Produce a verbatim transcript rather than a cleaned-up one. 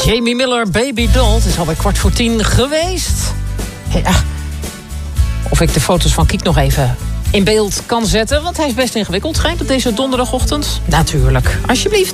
Jamie Miller, Baby Doll. Het is alweer kwart voor tien geweest. Ja. Of ik de foto's van Kiek nog even in beeld kan zetten. Want hij is best ingewikkeld, schijnt op deze donderdagochtend. Natuurlijk, alsjeblieft.